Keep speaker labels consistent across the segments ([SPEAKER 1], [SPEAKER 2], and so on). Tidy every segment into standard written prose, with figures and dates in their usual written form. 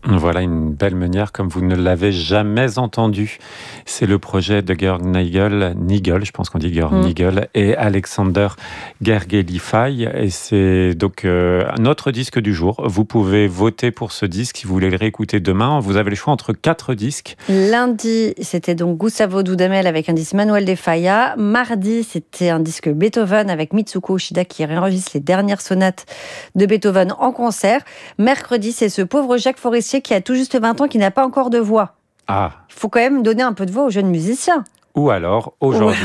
[SPEAKER 1] Voilà une belle meunière comme vous ne l'avez jamais entendue. C'est le projet de Georg Nigel, je pense qu'on dit Georg Nigel, et Alexander Gergelify. Et c'est donc notre disque du jour. Vous pouvez voter pour ce disque si vous voulez le réécouter demain. Vous avez le choix entre 4 disques.
[SPEAKER 2] Lundi, c'était donc Gustavo Dudamel avec un disque Manuel de Falla. Mardi, c'était un disque Beethoven avec Mitsuko Ushida qui réenregistre les dernières sonates de Beethoven en concert. Mercredi, c'est ce pauvre Jacques Forestier qui a tout juste 20 ans, qui n'a pas encore de voix.
[SPEAKER 1] Ah.
[SPEAKER 2] Il faut quand même donner un peu de voix aux jeunes musiciens.
[SPEAKER 1] Ou alors, aujourd'hui,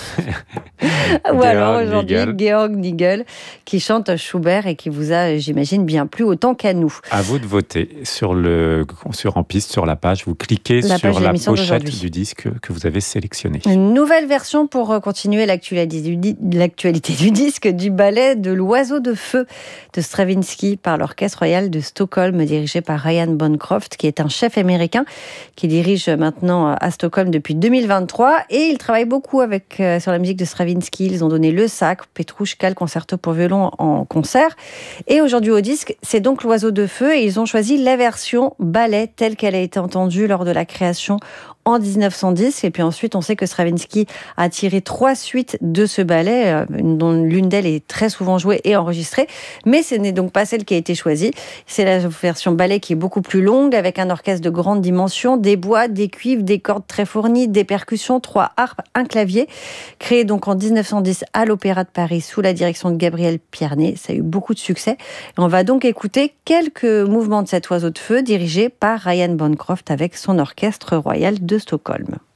[SPEAKER 2] Georg Nigel, qui chante Schubert et qui vous a, j'imagine, bien plu autant qu'à nous.
[SPEAKER 1] À vous de voter sur En Piste, sur la page. Vous cliquez sur la pochette du disque que vous avez sélectionné.
[SPEAKER 2] Une nouvelle version pour continuer l'actualité du disque du ballet de l'Oiseau de Feu de Stravinsky par l'Orchestre Royal de Stockholm, dirigé par Ryan Bancroft, qui est un chef américain qui dirige maintenant à Stockholm depuis 2023. Et il travaille beaucoup sur la musique de Stravinsky. Ils ont donné Le Sacre, Petrouchka, le concerto pour violon en concert. Et aujourd'hui au disque, c'est donc l'Oiseau de Feu. Et ils ont choisi la version ballet telle qu'elle a été entendue lors de la création en 1910. Et puis ensuite, on sait que Stravinsky a tiré 3 suites de ce ballet, dont l'une d'elles est très souvent jouée et enregistrée. Mais ce n'est donc pas celle qui a été choisie. C'est la version ballet qui est beaucoup plus longue, avec un orchestre de grande dimension, des bois, des cuivres, des cordes très fournies, des percussions, 3 harpes, un clavier. Créé donc en 1910 à l'Opéra de Paris sous la direction de Gabriel Pierné. Ça a eu beaucoup de succès. Et on va donc écouter quelques mouvements de cet oiseau de feu dirigé par Ryan Bancroft avec son orchestre royal de Stockholm.